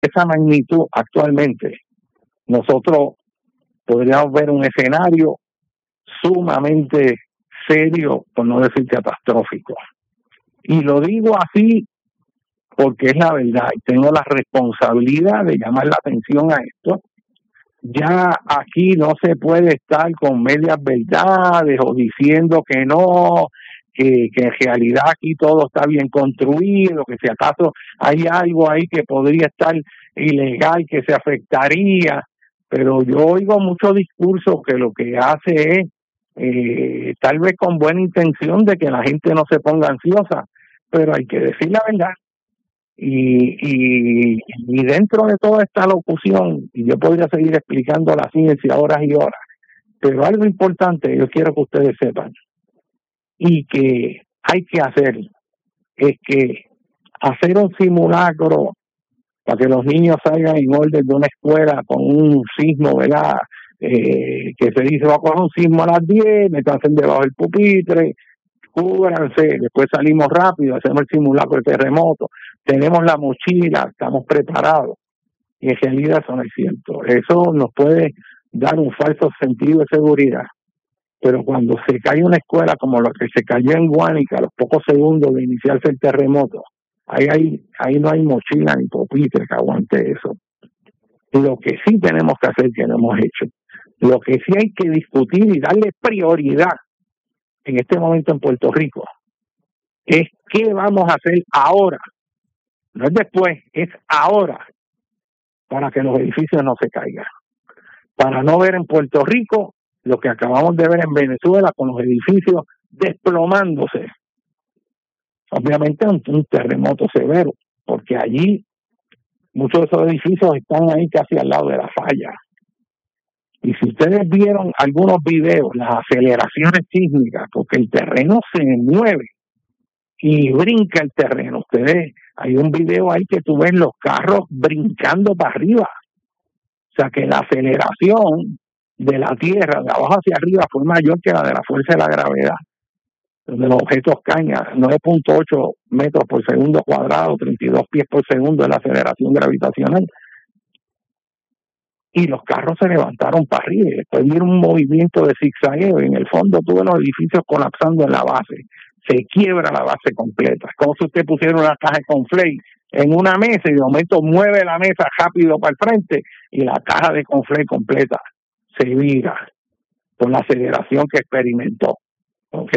esa magnitud actualmente, nosotros podríamos ver un escenario sumamente serio, por no decir catastrófico. Y lo digo así porque es la verdad y tengo la responsabilidad de llamar la atención a esto. Ya aquí no se puede estar con medias verdades o diciendo que no, que en realidad aquí todo está bien construido, que si acaso hay algo ahí que podría estar ilegal, que se afectaría, pero yo oigo muchos discursos que lo que hace es tal vez con buena intención de que la gente no se ponga ansiosa, pero hay que decir la verdad. Y dentro de toda esta locución, y yo podría seguir explicando la ciencia horas y horas, pero algo importante yo quiero que ustedes sepan y que hay que hacer es que hacer un simulacro para que los niños salgan en orden de una escuela con un sismo, ¿verdad? Que se dice va a coger un sismo a las 10, métanse debajo del pupitre, cúbranse, después salimos rápido, hacemos el simulacro de terremoto, tenemos la mochila, estamos preparados. Y en realidad eso no es cierto. Eso nos puede dar un falso sentido de seguridad. Pero cuando se cae una escuela como lo que se cayó en Guánica a los pocos segundos de iniciarse el terremoto, ahí no hay mochila ni pupitre que aguante eso. Lo que sí tenemos que hacer, que no hemos hecho, lo que sí hay que discutir y darle prioridad en este momento en Puerto Rico es qué vamos a hacer ahora, no es después, es ahora, para que los edificios no se caigan, para no ver en Puerto Rico lo que acabamos de ver en Venezuela con los edificios desplomándose. Obviamente un terremoto severo, porque allí muchos de esos edificios están ahí casi al lado de la falla. Y si ustedes vieron algunos videos, las aceleraciones sísmicas, porque el terreno se mueve y brinca el terreno. Ustedes, hay un video ahí que tú ves los carros brincando para arriba. O sea que la aceleración de la Tierra de abajo hacia arriba fue mayor que la de la fuerza de la gravedad. Donde los objetos caen a 9.8 metros por segundo cuadrado, 32 pies por segundo de la aceleración gravitacional. Y los carros se levantaron para arriba. Después vieron un movimiento de zigzagueo y en el fondo tuve los edificios colapsando en la base. Se quiebra la base completa. Es como si usted pusiera una caja de cornflakes en una mesa y de momento mueve la mesa rápido para el frente y la caja de cornflakes completa se vira por la aceleración que experimentó. ¿Ok?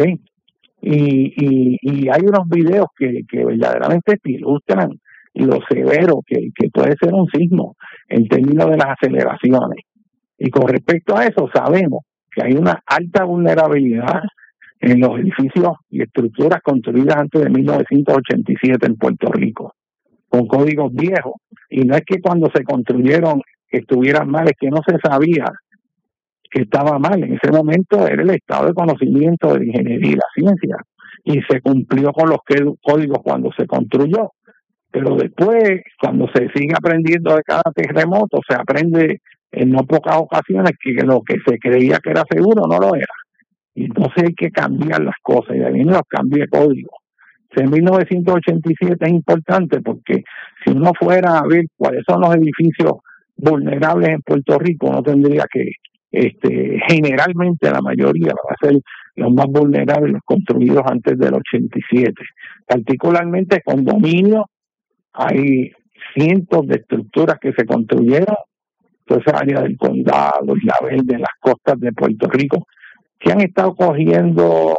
Y hay unos videos que verdaderamente ilustran lo severo que puede ser un sismo en términos de las aceleraciones. Y con respecto a eso sabemos que hay una alta vulnerabilidad en los edificios y estructuras construidas antes de 1987 en Puerto Rico, con códigos viejos. Y no es que cuando se construyeron estuvieran mal, es que no se sabía que estaba mal. En ese momento era el estado de conocimiento de la ingeniería y la ciencia, y se cumplió con los códigos cuando se construyó. Pero después, cuando se sigue aprendiendo de cada terremoto, se aprende en no pocas ocasiones que lo que se creía que era seguro no lo era. Y entonces hay que cambiar las cosas, y de ahí vienen los cambios de código. En 1987 es importante porque si uno fuera a ver cuáles son los edificios vulnerables en Puerto Rico, uno tendría que, generalmente la mayoría va a ser los más vulnerables, los construidos antes del 87. Particularmente condominios, hay cientos de estructuras que se construyeron, toda esa área del condado, Isla Verde, las costas de Puerto Rico, que han estado cogiendo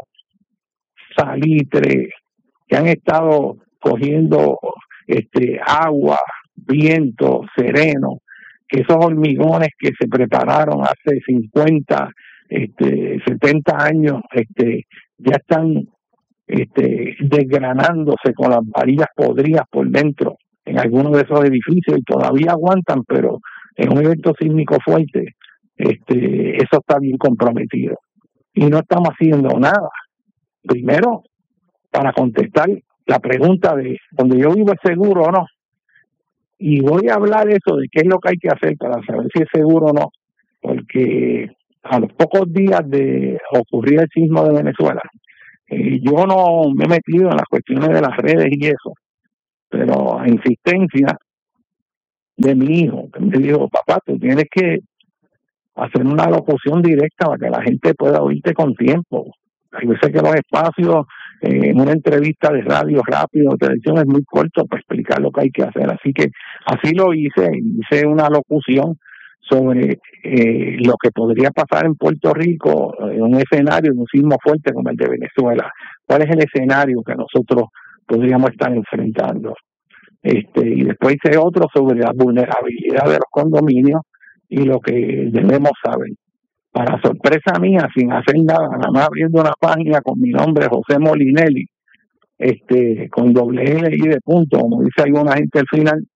salitre, que han estado cogiendo agua, viento, sereno, que esos hormigones que se prepararon hace 50, 70 años, ya están desgranándose con las varillas podridas por dentro en algunos de esos edificios y todavía aguantan, pero en un evento sísmico fuerte, eso está bien comprometido. Y no estamos haciendo nada. Primero, para contestar la pregunta de donde yo vivo es seguro o no. Y voy a hablar de eso, de qué es lo que hay que hacer para saber si es seguro o no, porque a los pocos días de ocurrir el sismo de Venezuela, yo no me he metido en las cuestiones de las redes y eso, pero a insistencia de mi hijo, que me dijo, papá, tú tienes que hacer una locución directa para que la gente pueda oírte con tiempo. Hay veces que los espacios en una entrevista de radio rápido o televisión es muy corto para explicar lo que hay que hacer. Así que así lo hice una locución sobre lo que podría pasar en Puerto Rico en un escenario de un sismo fuerte como el de Venezuela. ¿Cuál es el escenario que nosotros podríamos estar enfrentando? Y después hice otro sobre la vulnerabilidad de los condominios y lo que debemos saber. Para sorpresa mía, sin hacer nada más abriendo una página con mi nombre, José Molinelli, con doble L y de punto, como dice alguna gente al final,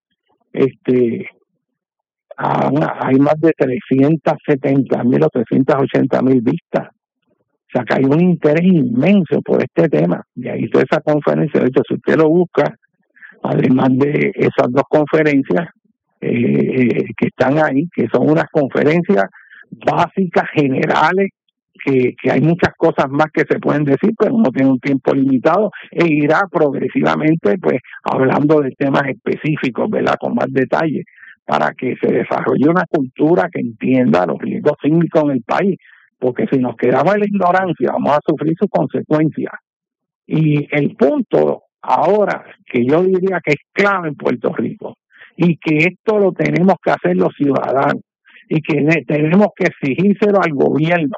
hay más de 370,000 o 380,000 vistas. O sea que hay un interés inmenso por este tema. Y ahí toda esa conferencia, de hecho, si usted lo busca, además de esas dos conferencias que están ahí, que son unas conferencias básicas, generales, que hay muchas cosas más que se pueden decir, pero no tiene un tiempo limitado e irá progresivamente pues hablando de temas específicos, ¿verdad? Con más detalle, para que se desarrolle una cultura que entienda los riesgos sísmicos en el país, porque si nos quedamos en la ignorancia vamos a sufrir sus consecuencias. Y el punto ahora que yo diría que es clave en Puerto Rico y que esto lo tenemos que hacer los ciudadanos y que tenemos que exigírselo al gobierno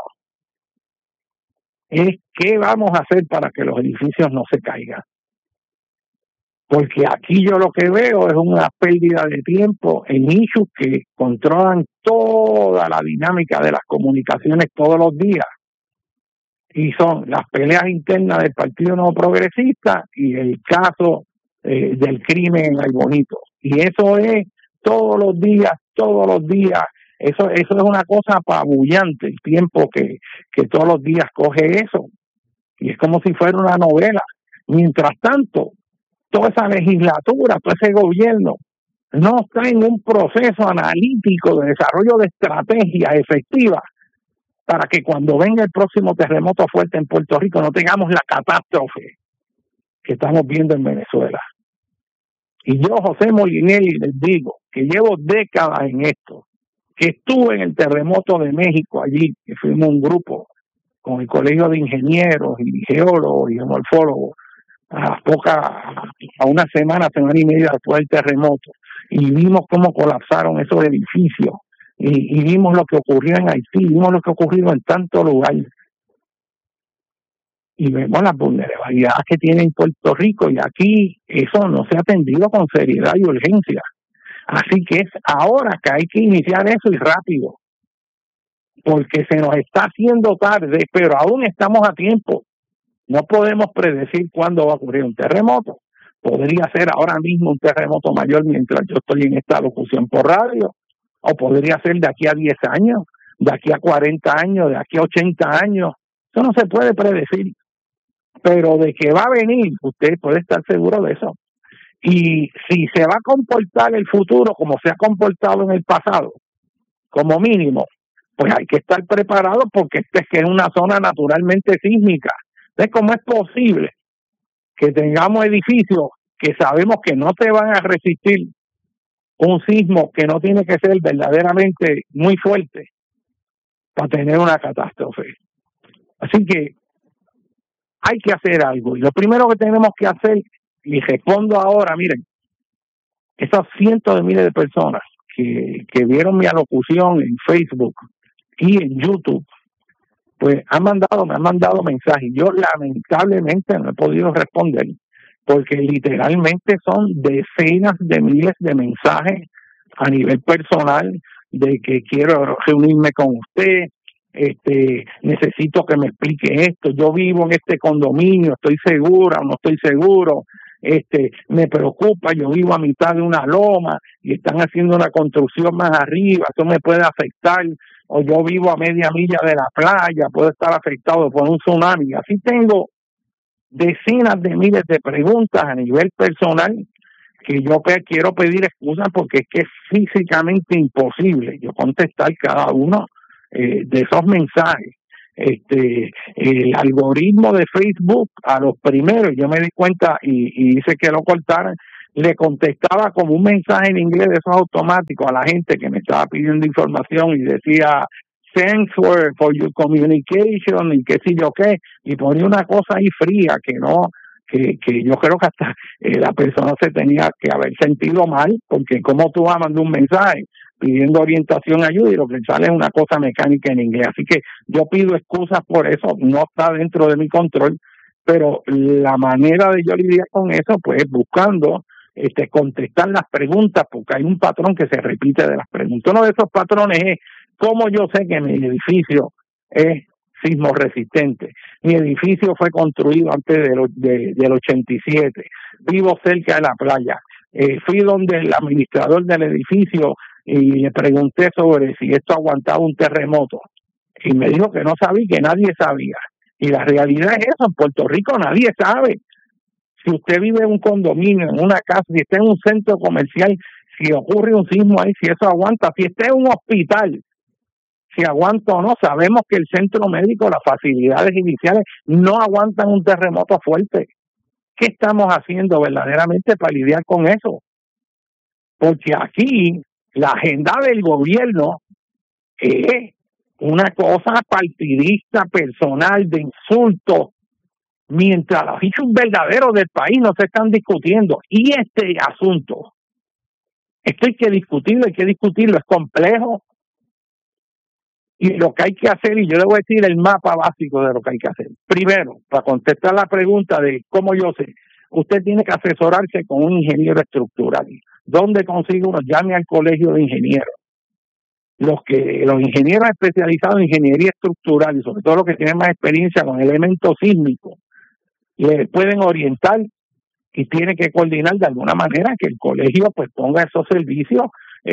es qué vamos a hacer para que los edificios no se caigan. Porque aquí yo lo que veo es una pérdida de tiempo en issues que controlan toda la dinámica de las comunicaciones todos los días. Y son las peleas internas del Partido Nuevo Progresista y el caso del crimen en Ay Bonito. Y eso es todos los días. Eso es una cosa apabullante, el tiempo que todos los días coge eso. Y es como si fuera una novela. Mientras tanto, toda esa legislatura, todo ese gobierno, no está en un proceso analítico de desarrollo de estrategias efectivas para que cuando venga el próximo terremoto fuerte en Puerto Rico no tengamos la catástrofe que estamos viendo en Venezuela. Y yo, José Molinelli, les digo que llevo décadas en esto, que estuve en el terremoto de México allí, que fuimos un grupo con el Colegio de Ingenieros y Geólogos y Geomorfólogos, a una semana y media después del terremoto, y vimos cómo colapsaron esos edificios, y vimos lo que ocurrió en Haití, vimos lo que ocurrió en tantos lugares, y vemos las vulnerabilidades que tiene en Puerto Rico, y aquí eso no se ha atendido con seriedad y urgencia. Así que es ahora que hay que iniciar eso y rápido, porque se nos está haciendo tarde, pero aún estamos a tiempo. No podemos predecir cuándo va a ocurrir un terremoto. Podría ser ahora mismo un terremoto mayor mientras yo estoy en esta locución por radio, o podría ser de aquí a 10 años, de aquí a 40 años, de aquí a 80 años. Eso no se puede predecir, pero de que va a venir, usted puede estar seguro de eso. Y si se va a comportar el futuro como se ha comportado en el pasado, como mínimo, pues hay que estar preparado porque esta es una zona naturalmente sísmica. Entonces, ¿cómo es posible que tengamos edificios que sabemos que no te van a resistir un sismo que no tiene que ser verdaderamente muy fuerte para tener una catástrofe? Así que hay que hacer algo. Y lo primero que tenemos que hacer, y respondo ahora, miren, esos cientos de miles de personas que vieron mi alocución en Facebook y en YouTube, pues me han mandado mensajes. Yo lamentablemente no he podido responder porque literalmente son decenas de miles de mensajes a nivel personal de que quiero reunirme con usted, necesito que me explique esto, yo vivo en este condominio, estoy segura o no estoy seguro, me preocupa, yo vivo a mitad de una loma y están haciendo una construcción más arriba, eso me puede afectar, o yo vivo a media milla de la playa, puedo estar afectado por un tsunami. Así tengo decenas de miles de preguntas a nivel personal que yo quiero pedir excusas porque es que es físicamente imposible yo contestar cada uno de esos mensajes. El algoritmo de Facebook a los primeros, yo me di cuenta y hice que lo cortaran, le contestaba como un mensaje en inglés de esos automáticos a la gente que me estaba pidiendo información y decía thanks for your communication y qué sé yo qué, y ponía una cosa ahí fría que no, que yo creo que hasta la persona se tenía que haber sentido mal, porque como tú vas a mandar un mensaje pidiendo orientación, ayuda, y lo que sale es una cosa mecánica en inglés. Así que yo pido excusas por eso, no está dentro de mi control, pero la manera de yo lidiar con eso, pues buscando contestar las preguntas, porque hay un patrón que se repite de las preguntas. Uno de esos patrones es cómo yo sé que mi edificio es sismo resistente. Mi edificio fue construido antes del 87. Vivo cerca de la playa. Fui donde el administrador del edificio y le pregunté sobre si esto aguantaba un terremoto. Y me dijo que no sabía, que nadie sabía. Y la realidad es eso, en Puerto Rico nadie sabe. Si usted vive en un condominio, en una casa, si está en un centro comercial, si ocurre un sismo ahí, si eso aguanta, si está en un hospital, si aguanta o no, sabemos que el centro médico, las facilidades iniciales no aguantan un terremoto fuerte. ¿Qué estamos haciendo verdaderamente para lidiar con eso? Porque aquí la agenda del gobierno es una cosa partidista, personal, de insulto, mientras los hechos verdaderos del país no se están discutiendo. Y este asunto, esto hay que discutirlo, es complejo. Y lo que hay que hacer, y yo le voy a decir el mapa básico de lo que hay que hacer. Primero, para contestar la pregunta de cómo yo sé, usted tiene que asesorarse con un ingeniero estructural. ¿Dónde consigue uno? Llame al colegio de ingenieros. Los ingenieros especializados en ingeniería estructural, y sobre todo los que tienen más experiencia con elementos sísmicos, le pueden orientar y tiene que coordinar de alguna manera que el colegio pues ponga esos servicios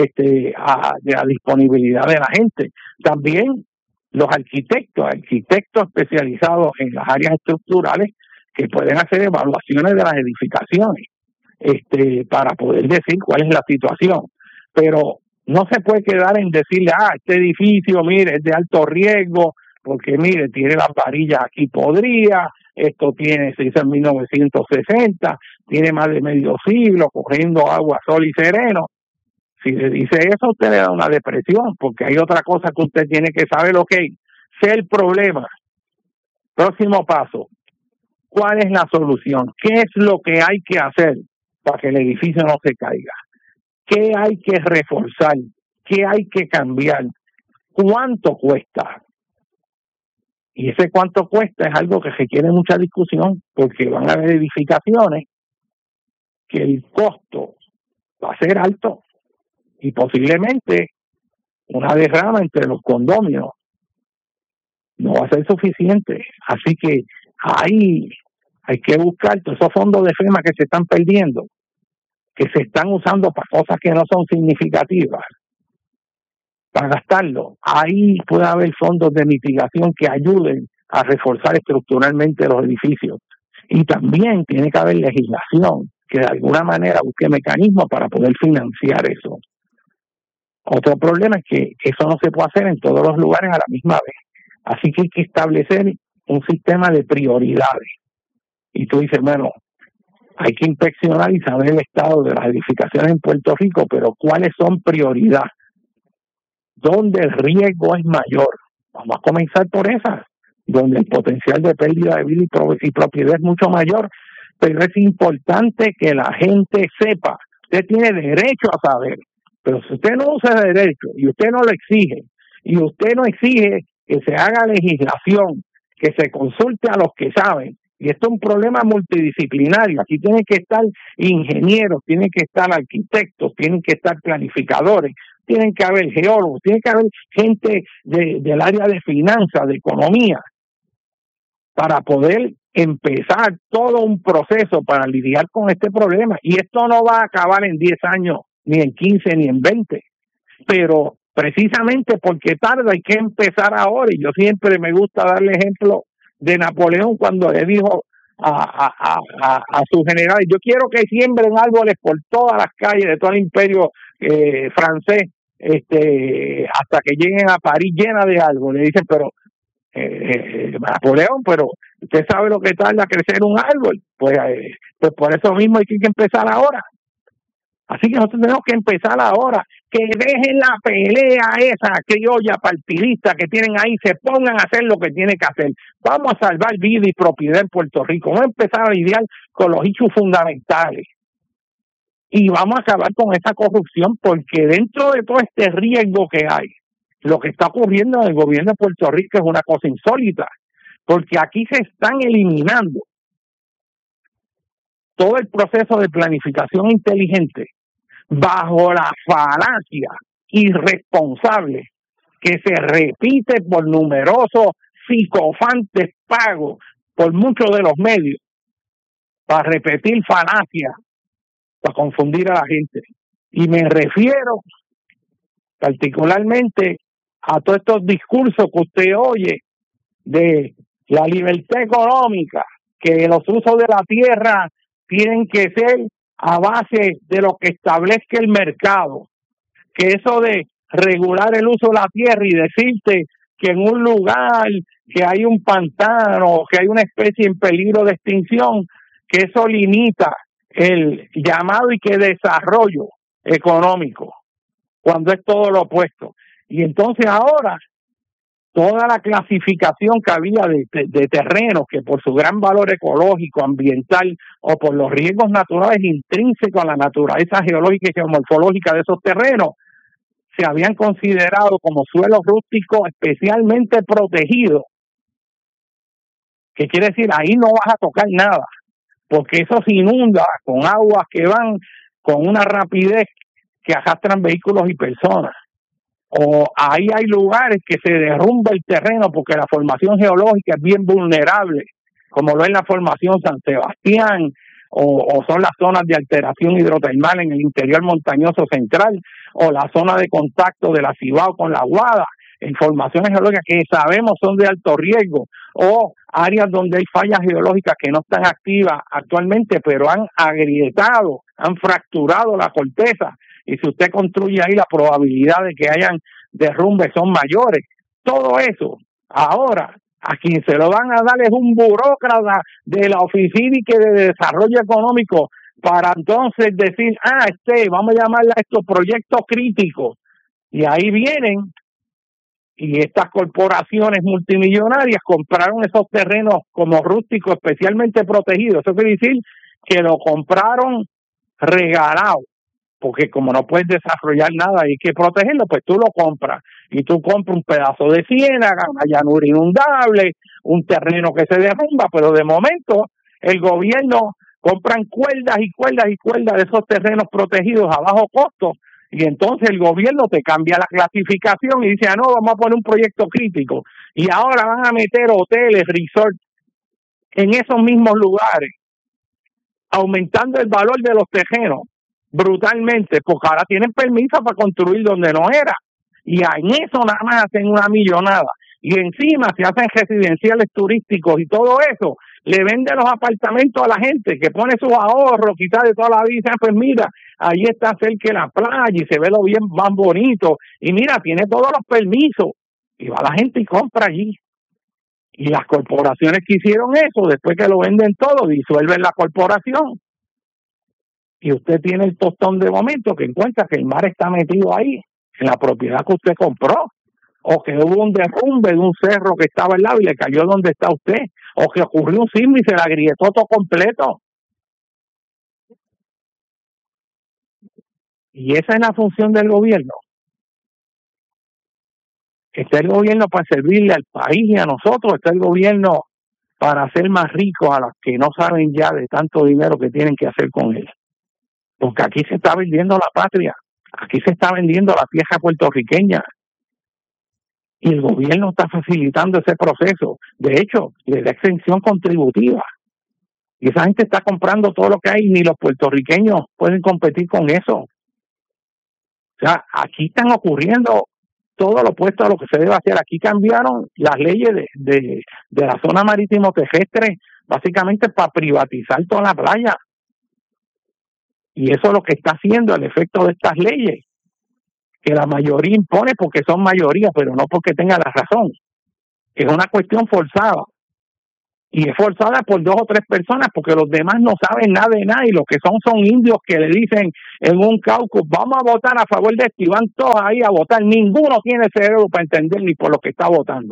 a disponibilidad de la gente. También los arquitectos especializados en las áreas estructurales que pueden hacer evaluaciones de las edificaciones para poder decir cuál es la situación. Pero no se puede quedar en decirle, este edificio, mire, es de alto riesgo, porque mire, tiene las varillas aquí podridas, esto se hizo en 1960, tiene más de medio siglo, cogiendo agua, sol y sereno. Si le dice eso, usted le da una depresión, porque hay otra cosa que usted tiene que saber, sé el problema. Próximo paso, ¿cuál es la solución? ¿Qué es lo que hay que hacer para que el edificio no se caiga? ¿Qué hay que reforzar? ¿Qué hay que cambiar? ¿Cuánto cuesta? Y ese cuánto cuesta es algo que requiere mucha discusión, porque van a haber edificaciones que el costo va a ser alto y posiblemente una derrama entre los condominios no va a ser suficiente. Así que ahí hay que buscar todos esos fondos de FEMA que se están perdiendo, que se están usando para cosas que no son significativas, para gastarlo. Ahí puede haber fondos de mitigación que ayuden a reforzar estructuralmente los edificios. Y también tiene que haber legislación que de alguna manera busque mecanismos para poder financiar eso. Otro problema es que eso no se puede hacer en todos los lugares a la misma vez. Así que hay que establecer un sistema de prioridades. Y tú dices, bueno, hay que inspeccionar y saber el estado de las edificaciones en Puerto Rico, pero ¿cuáles son prioridades? ¿Dónde el riesgo es mayor? Vamos a comenzar por esas, donde el potencial de pérdida de vida y propiedad es mucho mayor, pero es importante que la gente sepa. Usted tiene derecho a saber, pero si usted no usa ese derecho y usted no lo exige, y usted no exige que se haga legislación, que se consulte a los que saben, y esto es un problema multidisciplinario. Aquí tienen que estar ingenieros, tienen que estar arquitectos, tienen que estar planificadores, tienen que haber geólogos, tiene que haber gente del área de finanzas, de economía, para poder empezar todo un proceso para lidiar con este problema. Y esto no va a acabar en 10 años, ni en 15, ni en 20. Pero precisamente porque tarda, hay que empezar ahora. Y yo siempre me gusta darle ejemplo de Napoleón cuando le dijo a sus generales, yo quiero que siembren árboles por todas las calles de todo el imperio francés, hasta que lleguen a París llena de árboles. Le dicen, pero Napoleón, pero usted sabe lo que tarda crecer un árbol. Pues por eso mismo hay que empezar ahora. Así que nosotros tenemos que empezar ahora, que dejen la pelea esa criolla partidista que tienen ahí, se pongan a hacer lo que tienen que hacer. Vamos a salvar vida y propiedad en Puerto Rico, vamos a empezar a lidiar con los hechos fundamentales y vamos a acabar con esa corrupción, porque dentro de todo este riesgo que hay, lo que está ocurriendo en el gobierno de Puerto Rico es una cosa insólita, porque aquí se están eliminando todo el proceso de planificación inteligente bajo la falacia irresponsable que se repite por numerosos psicofantes pagos por muchos de los medios para repetir falacias, para confundir a la gente. Y me refiero particularmente a todos estos discursos que usted oye de la libertad económica, que los usos de la tierra tienen que ser a base de lo que establezca el mercado, que eso de regular el uso de la tierra y decirte que en un lugar que hay un pantano, que hay una especie en peligro de extinción, que eso limita el llamado y que desarrollo económico, cuando es todo lo opuesto. Y entonces ahora toda la clasificación que había de terrenos que por su gran valor ecológico, ambiental o por los riesgos naturales intrínsecos a la naturaleza geológica y geomorfológica de esos terrenos, se habían considerado como suelos rústicos especialmente protegidos. ¿Qué quiere decir? Ahí no vas a tocar nada, porque eso se inunda con aguas que van con una rapidez que arrastran vehículos y personas. O ahí hay lugares que se derrumba el terreno porque la formación geológica es bien vulnerable, como lo es la formación San Sebastián, o son las zonas de alteración hidrotermal en el interior montañoso central, o la zona de contacto de la Cibao con la Guada, en formaciones geológicas que sabemos son de alto riesgo, o áreas donde hay fallas geológicas que no están activas actualmente, pero han agrietado, han fracturado la corteza, y si usted construye ahí, la probabilidad de que hayan derrumbes son mayores. Todo eso, ahora, a quien se lo van a dar es un burócrata de la Oficina y que de Desarrollo Económico, para entonces decir, vamos a llamarle a estos proyectos críticos. Y ahí vienen, y estas corporaciones multimillonarias compraron esos terrenos como rústicos especialmente protegidos. Eso quiere decir que lo compraron regalado, porque como no puedes desarrollar nada y hay que protegerlo, pues tú lo compras. Y tú compras un pedazo de ciénaga, una llanura inundable, un terreno que se derrumba, pero de momento el gobierno compran cuerdas y cuerdas y cuerdas de esos terrenos protegidos a bajo costo, y entonces el gobierno te cambia la clasificación y dice, no, vamos a poner un proyecto crítico, y ahora van a meter hoteles, resorts en esos mismos lugares, aumentando el valor de los terrenos brutalmente, porque ahora tienen permiso para construir donde no era, y en eso nada más hacen una millonada, y encima se hacen residenciales turísticos y todo eso, le venden los apartamentos a la gente que pone sus ahorros quizás de toda la vida, pues mira, ahí está cerca de la playa y se ve lo bien más bonito, y mira, tiene todos los permisos, y va la gente y compra allí. Y las corporaciones que hicieron eso, después que lo venden todo, disuelven la corporación. Y usted tiene el tostón de momento que encuentra que el mar está metido ahí, en la propiedad que usted compró, o que hubo un derrumbe de un cerro que estaba al lado y le cayó donde está usted, o que ocurrió un sismo y se la agrietó todo completo. Y esa es la función del gobierno. Está el gobierno para servirle al país y a nosotros, está el gobierno para hacer más ricos a los que no saben ya de tanto dinero que tienen que hacer con él. Porque aquí se está vendiendo la patria, aquí se está vendiendo la tierra puertorriqueña, y el gobierno está facilitando ese proceso. De hecho, le da exención contributiva, y esa gente está comprando todo lo que hay, ni los puertorriqueños pueden competir con eso. O sea, aquí están ocurriendo todo lo opuesto a lo que se debe hacer. Aquí cambiaron las leyes de la zona marítimo terrestre básicamente para privatizar toda la playa. Y eso es lo que está haciendo el efecto de estas leyes, que la mayoría impone porque son mayoría, pero no porque tenga la razón. Es una cuestión forzada. y es forzada por 2 o 3 personas, porque los demás no saben nada de nada, y los que son indios que le dicen en un caucus, vamos a votar a favor de esto, y van todos ahí a votar. Ninguno tiene cerebro para entender ni por lo que está votando.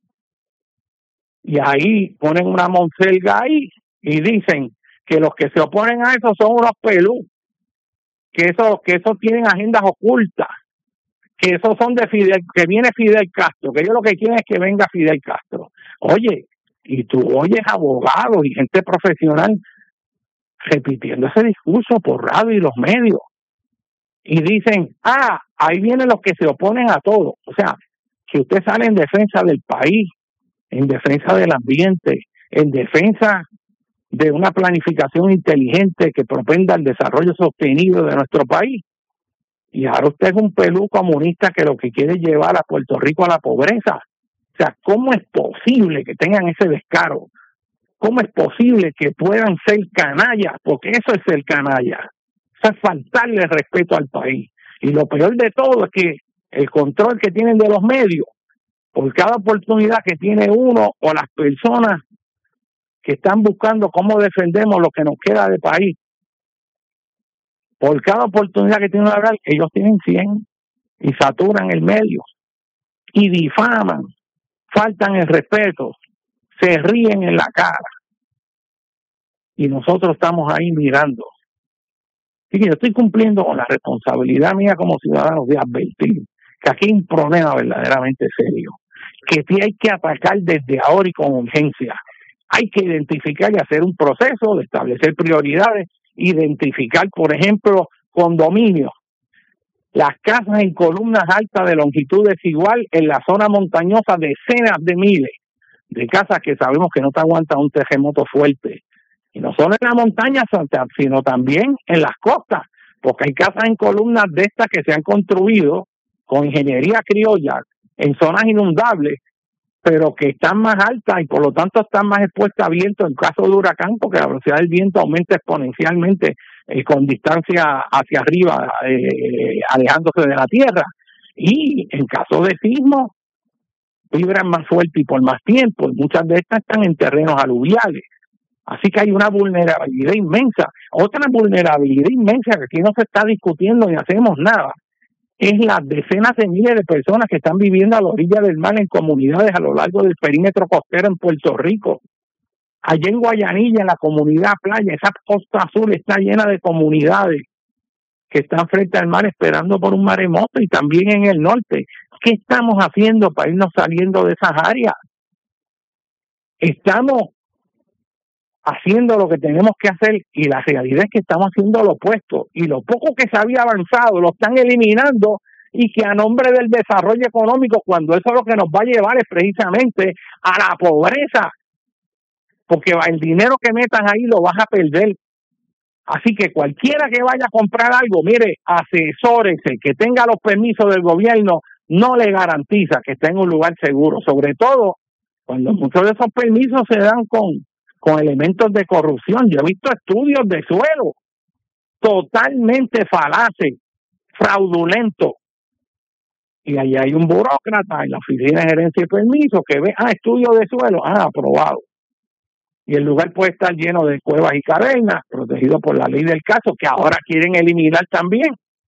Y ahí ponen una monselga ahí y dicen que los que se oponen a eso son unos pelú, que eso tienen agendas ocultas, que esos son de Fidel, que viene Fidel Castro, que ellos lo que quieren es que venga Fidel Castro. Oye, y tú oyes abogados y gente profesional repitiendo ese discurso por radio y los medios, y dicen, ahí vienen los que se oponen a todo. O sea, que usted sale en defensa del país, en defensa del ambiente, en defensa de una planificación inteligente que propenda el desarrollo sostenido de nuestro país, y ahora usted es un pelú comunista que lo que quiere es llevar a Puerto Rico a la pobreza. O sea, ¿cómo es posible que tengan ese descaro? ¿Cómo es posible que puedan ser canallas? Porque eso es ser canalla. Eso es faltarle respeto al país. Y lo peor de todo es que el control que tienen de los medios, por cada oportunidad que tiene uno o las personas que están buscando cómo defendemos lo que nos queda de país, por cada oportunidad que tienen de hablar, ellos tienen 100 y saturan el medio y difaman, faltan el respeto, se ríen en la cara, y nosotros estamos ahí mirando. Así que yo estoy cumpliendo con la responsabilidad mía como ciudadano de advertir que aquí hay un problema verdaderamente serio, que sí hay que atacar desde ahora y con urgencia. Hay que identificar y hacer un proceso de establecer prioridades, identificar, por ejemplo, condominios, las casas en columnas altas de longitud desigual en la zona montañosa, decenas de miles de casas que sabemos que no te aguantan un terremoto fuerte. Y no solo en la montaña, sino también en las costas, porque hay casas en columnas de estas que se han construido con ingeniería criolla en zonas inundables, pero que están más altas y por lo tanto están más expuestas a viento en caso de huracán, porque la velocidad del viento aumenta exponencialmente con distancia hacia arriba, alejándose de la tierra. Y en caso de sismo, vibran más fuerte y por más tiempo. Muchas de estas están en terrenos aluviales. Así que hay una vulnerabilidad inmensa. Otra vulnerabilidad inmensa que aquí no se está discutiendo ni hacemos nada es las decenas de miles de personas que están viviendo a la orilla del mar en comunidades a lo largo del perímetro costero en Puerto Rico. Allá en Guayanilla, en la comunidad playa, esa costa azul está llena de comunidades que están frente al mar esperando por un maremoto, y también en el norte. ¿Qué estamos haciendo para irnos saliendo de esas áreas? Estamos haciendo lo que tenemos que hacer, y la realidad es que estamos haciendo lo opuesto, y lo poco que se había avanzado lo están eliminando, y que a nombre del desarrollo económico, cuando eso lo que nos va a llevar es precisamente a la pobreza, porque el dinero que metas ahí lo vas a perder. Así que cualquiera que vaya a comprar algo, mire, asesórese, que tenga los permisos del gobierno, no le garantiza que esté en un lugar seguro, sobre todo cuando muchos de esos permisos se dan con elementos de corrupción. Yo he visto estudios de suelo totalmente falaces, fraudulentos, y allí hay un burócrata en la oficina de gerencia y permiso que ve, estudio de suelo, aprobado, y el lugar puede estar lleno de cuevas y cavernas, protegido por la ley del caso, que ahora quieren eliminar también,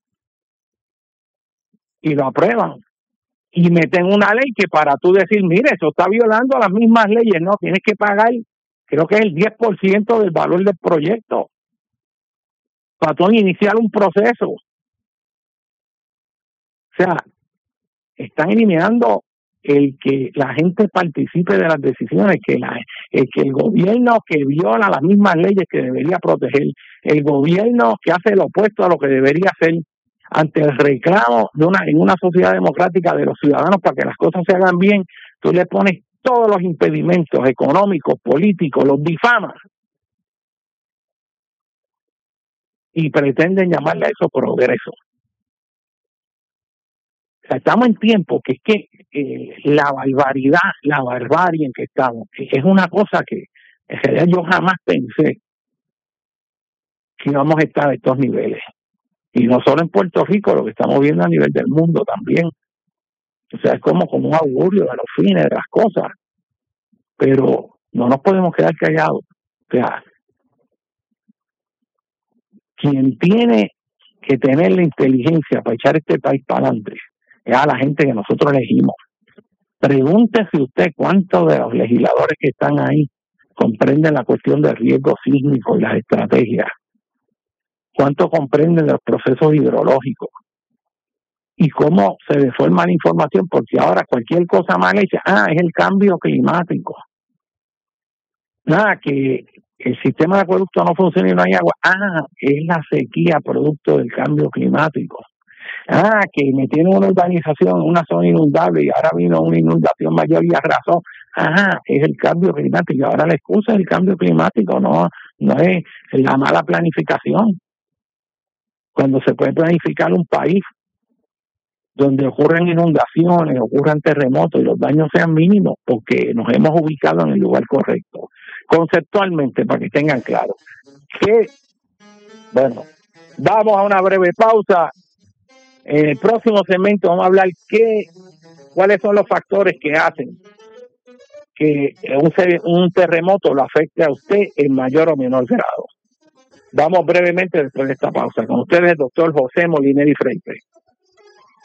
y lo aprueban, y meten una ley que para tú decir, mire, eso está violando las mismas leyes, no, tienes que pagar, creo que es el 10% del valor del proyecto, para tú iniciar un proceso. O sea, están eliminando el que la gente participe de las decisiones, que el gobierno que viola las mismas leyes que debería proteger, el gobierno que hace lo opuesto a lo que debería hacer ante el reclamo en una sociedad democrática de los ciudadanos para que las cosas se hagan bien, tú le pones todos los impedimentos económicos, políticos, los difamas, y pretenden llamarle a eso progreso. O sea, estamos en tiempo que es que la barbarie en que estamos, es una cosa que en realidad yo jamás pensé que íbamos a estar a estos niveles. Y no solo en Puerto Rico, lo que estamos viendo a nivel del mundo también. O sea, es como un augurio de los fines de las cosas. Pero No nos podemos quedar callados. O sea, quien tiene que tener la inteligencia para echar este país para adelante es a la gente que nosotros elegimos. Pregúntese usted cuántos de los legisladores que están ahí comprenden la cuestión del riesgo sísmico y las estrategias. Cuánto comprenden los procesos hidrológicos y cómo se deforma la información, porque ahora cualquier cosa mal hecha, es el cambio climático. Que el sistema de acueducto no funciona y no hay agua. Es la sequía producto del cambio climático. Que me tiene una urbanización, una zona inundable y ahora vino una inundación mayor y arrasó. Es el cambio climático. Ahora la excusa es el cambio climático, no es la mala planificación. Cuando se puede planificar un país donde ocurren inundaciones, ocurran terremotos y los daños sean mínimos porque nos hemos ubicado en el lugar correcto. Conceptualmente, para que tengan claro. Bueno, vamos a una breve pausa. En el próximo segmento vamos a hablar cuáles son los factores que hacen que un terremoto lo afecte a usted en mayor o menor grado. Vamos brevemente después de esta pausa. Con ustedes el doctor José Molinelli Freire.